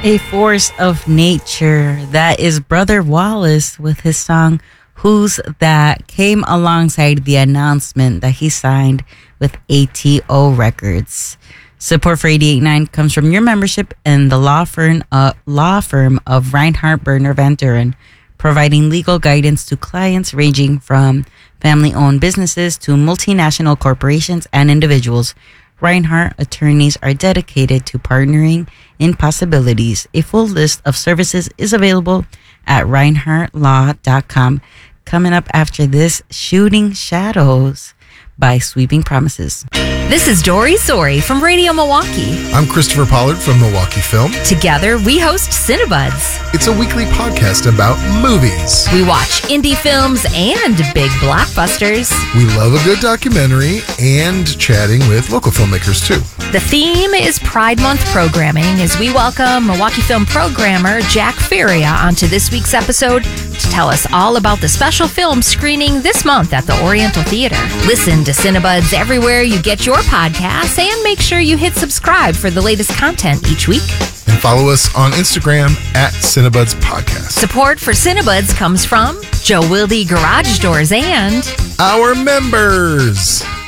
A force of nature. That is Brother Wallace with his song Who's That, came alongside the announcement that he signed with ATO Records. Support for 88.9 comes from your membership in the law firm of Reinhardt Berner Van Duren, providing legal guidance to clients ranging from family-owned businesses to multinational corporations and individuals. Reinhardt attorneys are dedicated to partnering in possibilities. A full list of services is available at reinhardtlaw.com. Coming up after this, Shooting Shadows by Sweeping Promises. This is Dory Sori from Radio Milwaukee. I'm Christopher Pollard from Milwaukee Film. Together, we host Cinebuds. It's a weekly podcast about movies. We watch indie films and big blockbusters. We love a good documentary and chatting with local filmmakers, too. The theme is Pride Month programming as we welcome Milwaukee Film programmer Jack Feria onto this week's episode to tell us all about the special film screening this month at the Oriental Theater. Listen to Cinebuds everywhere you get your podcasts and make sure you hit subscribe for the latest content each week. And follow us on Instagram at Cinebuds Podcast. Support for Cinebuds comes from Joe Wilde Garage Doors and our members.